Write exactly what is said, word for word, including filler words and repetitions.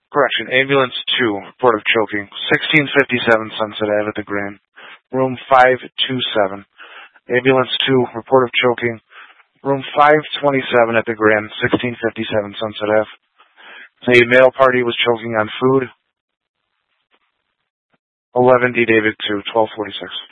Correction, Ambulance two, report of choking, sixteen fifty-seven Sunset Ave at the Grand, room five two seven. Ambulance two, report of choking, room five twenty-seven at the Grand, sixteen fifty-seven Sunset Ave. The male party was choking on food. eleven D David two, twelve forty-six.